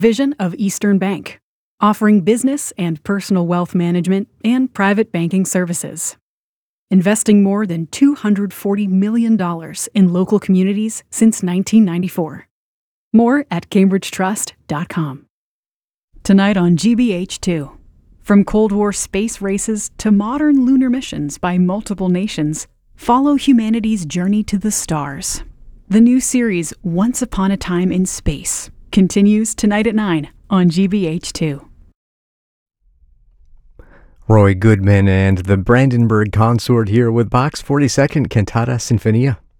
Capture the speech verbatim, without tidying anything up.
Vision of Eastern Bank, offering business and personal wealth management and private banking services. Investing more than two hundred forty million dollars in local communities since nineteen ninety-four. More at cambridge trust dot com. Tonight on G B H two. From Cold War space races to modern lunar missions by multiple nations, follow humanity's journey to the stars. The new series, Once Upon a Time in Space, continues tonight at nine on G B H two. Roy Goodman and the Brandenburg Consort here with Bach's forty-second Cantata Sinfonia.